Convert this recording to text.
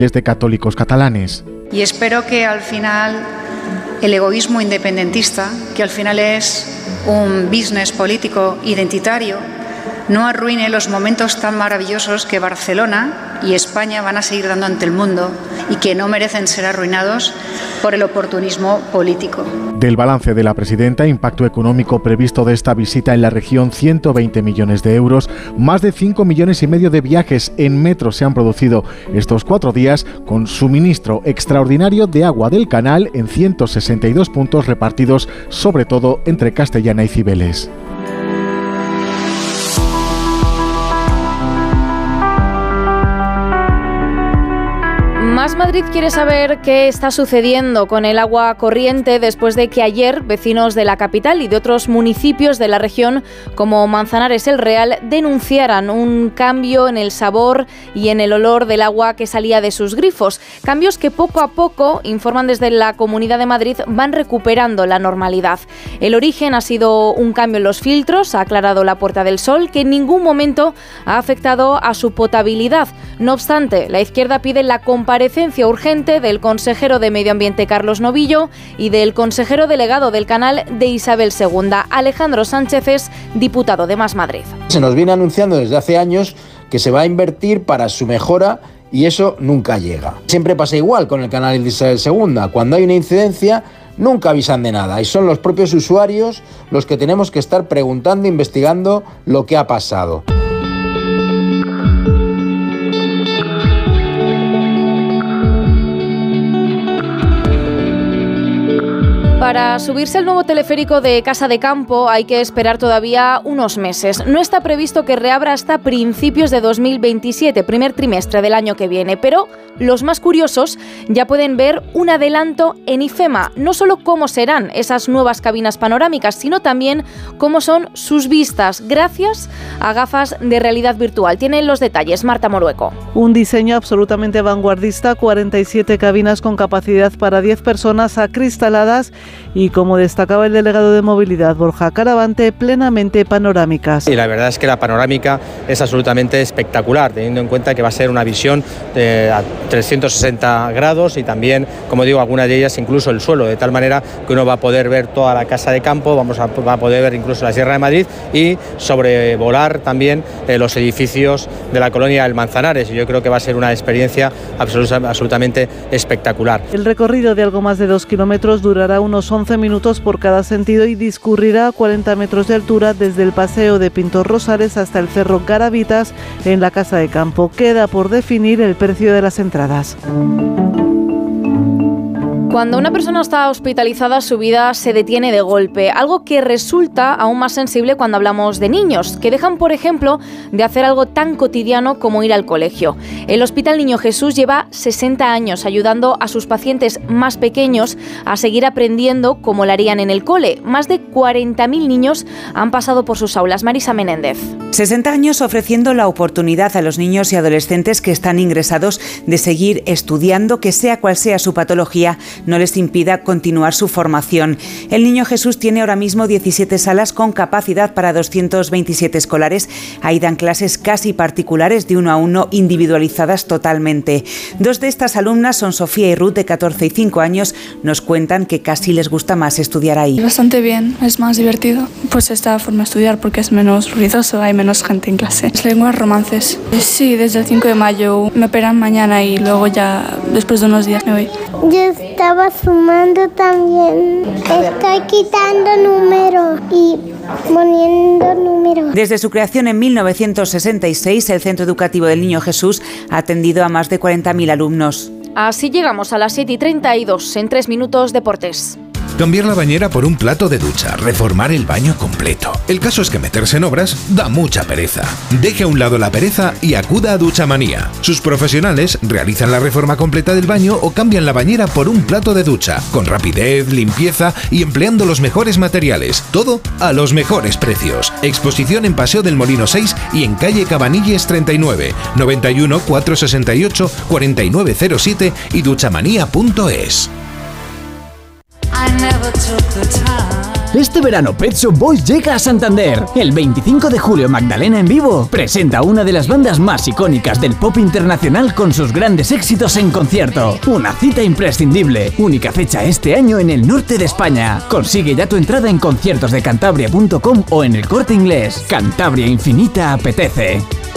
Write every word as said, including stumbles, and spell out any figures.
de católicos catalanes. Y espero que al final el egoísmo independentista, que al final es un business político identitario, no arruine los momentos tan maravillosos que Barcelona y España van a seguir dando ante el mundo y que no merecen ser arruinados por el oportunismo político. Del balance de la presidenta, impacto económico previsto de esta visita en la región, ciento veinte millones de euros, más de cinco millones y medio de viajes en metro se han producido estos cuatro días, con suministro extraordinario de agua del canal en ciento sesenta y dos puntos repartidos sobre todo entre Castellana y Cibeles. Más Madrid quiere saber qué está sucediendo con el agua corriente después de que ayer vecinos de la capital y de otros municipios de la región como Manzanares el Real denunciaran un cambio en el sabor y en el olor del agua que salía de sus grifos. Cambios que poco a poco, informan desde la Comunidad de Madrid, van recuperando la normalidad. El origen ha sido un cambio en los filtros, ha aclarado la Puerta del Sol, que en ningún momento ha afectado a su potabilidad. No obstante, la izquierda pide la comparecencia urgente del consejero de Medio Ambiente Carlos Novillo y del consejero delegado del canal de Isabel segunda. Alejandro Sánchez es diputado de Más Madrid. Se nos viene anunciando desde hace años que se va a invertir para su mejora y eso nunca llega. Siempre pasa igual con el canal de Isabel segunda. Cuando hay una incidencia, nunca avisan de nada y son los propios usuarios los que tenemos que estar preguntando e investigando lo que ha pasado. Para subirse al nuevo teleférico de Casa de Campo hay que esperar todavía unos meses. No está previsto que reabra hasta principios de dos mil veintisiete, primer trimestre del año que viene, pero los más curiosos ya pueden ver un adelanto en IFEMA, no solo cómo serán esas nuevas cabinas panorámicas, sino también cómo son sus vistas, gracias a gafas de realidad virtual. Tienen los detalles Marta Morueco. Un diseño absolutamente vanguardista, cuarenta y siete cabinas con capacidad para diez personas acristaladas y, como destacaba el delegado de movilidad Borja Caravante, plenamente panorámicas. Y la verdad es que la panorámica es absolutamente espectacular, teniendo en cuenta que va a ser una visión de a trescientos sesenta grados y también, como digo, algunas de ellas incluso el suelo, de tal manera que uno va a poder ver toda la Casa de Campo, vamos a, va a poder ver incluso la Sierra de Madrid y sobrevolar también eh, los edificios de la colonia del Manzanares, y yo creo que va a ser una experiencia absoluta, absolutamente espectacular. El recorrido de algo más de dos kilómetros durará unos once minutos por cada sentido y discurrirá a cuarenta metros de altura desde el Paseo de Pintor Rosales hasta el Cerro Garavitas en la Casa de Campo. Queda por definir el precio de las entradas. Cuando una persona está hospitalizada, su vida se detiene de golpe, algo que resulta aún más sensible cuando hablamos de niños, que dejan, por ejemplo, de hacer algo tan cotidiano como ir al colegio. El Hospital Niño Jesús lleva sesenta años ayudando a sus pacientes más pequeños a seguir aprendiendo como lo harían en el cole. Más de cuarenta mil niños han pasado por sus aulas. Marisa Menéndez. sesenta años ofreciendo la oportunidad a los niños y adolescentes que están ingresados de seguir estudiando, que sea cual sea su patología, no les impida continuar su formación. El Niño Jesús tiene ahora mismo diecisiete salas con capacidad para doscientos veintisiete escolares. Ahí dan clases casi particulares de uno a uno, individualizadas totalmente. Dos de estas alumnas son Sofía y Ruth, de catorce y cinco años. Nos cuentan que casi les gusta más estudiar ahí. Bastante bien, es más divertido. Pues esta forma de estudiar porque es menos ruidoso, hay menos gente en clase. Es lenguas, romances. Sí, desde el cinco de mayo. Me operan mañana y luego ya después de unos días me voy. Yo estaba sumando también. Estoy quitando números y poniendo números. Desde su creación en mil novecientos sesenta y seis, el Centro Educativo del Niño Jesús ha atendido a más de cuarenta mil alumnos. Así llegamos a las siete y treinta y dos, en tres minutos, deportes. Cambiar la bañera por un plato de ducha, reformar el baño completo. El caso es que meterse en obras da mucha pereza. Deje a un lado la pereza y acuda a Duchamanía. Sus profesionales realizan la reforma completa del baño o cambian la bañera por un plato de ducha, con rapidez, limpieza y empleando los mejores materiales. Todo a los mejores precios. Exposición en Paseo del Molino seis y en calle Cabanilles treinta y nueve, noventa y uno, cuatrocientos sesenta y ocho, cuarenta y nueve cero siete y duchamanía punto es. I never took the time. Este verano Pet Shop Boys llega a Santander. El veinticinco de julio Magdalena en vivo presenta a una de las bandas más icónicas del pop internacional con sus grandes éxitos en concierto. Una cita imprescindible. Única fecha este año en el norte de España. Consigue ya tu entrada en conciertos de cantabria punto com o en el Corte Inglés. Cantabria Infinita apetece.